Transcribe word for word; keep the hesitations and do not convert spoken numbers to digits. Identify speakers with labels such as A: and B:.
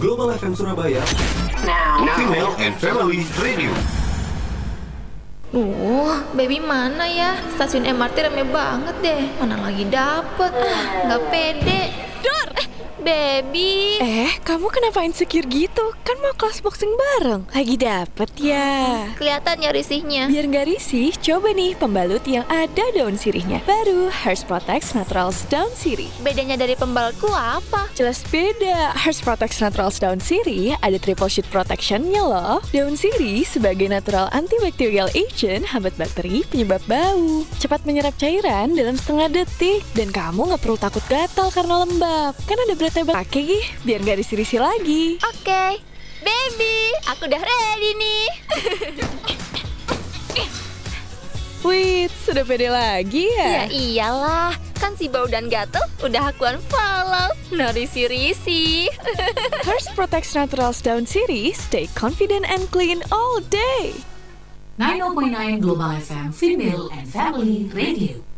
A: Global F M Surabaya, now, now. Female and Family Radio.
B: Uh, baby mana ya? Stasiun M R T rame banget deh. Mana lagi dapet? Ah, nggak pede. Dor! Eh, baby.
C: Eh, kamu kenapa insecure gitu? Kan mau kelas boxing bareng. Lagi dapet ya?
B: Kelihatan ya risihnya.
C: Biar nggak risih, coba nih pembalut yang ada daun sirihnya. Baru Harsh Protect Naturals Daun Sirih.
B: Bedanya dari pembalutku apa?
C: Jelas beda. Harsh Protect Naturals Daun Sirih ada triple sheet protectionnya loh. Daun sirih sebagai natural antibacterial agent hambat bakteri penyebab bau. Cepat menyerap cairan dalam setengah detik. Dan kamu nggak perlu takut gatal karena lembab. Kan ada berat pakai gih, biar gak risih-risih lagi.
B: Oke, okay. Baby, aku udah ready nih.
C: Wih, sudah pede lagi ya?
B: Ya iyalah, kan si bau dan gatel udah aku unfollow. No risih-risih.
C: Harsh Protect Naturals Daun Sirih, stay confident and clean all day.
D: ninety point nine Global F M Female and Family Radio.